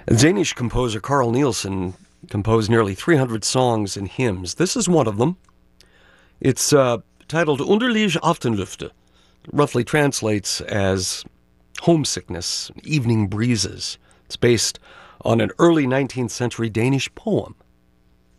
Danish composer Carl Nielsen composed nearly 300 songs and hymns. This is one of them. It's titled Underlige Aftenlufte. Roughly translates as homesickness, evening breezes. It's based on an early 19th century Danish poem.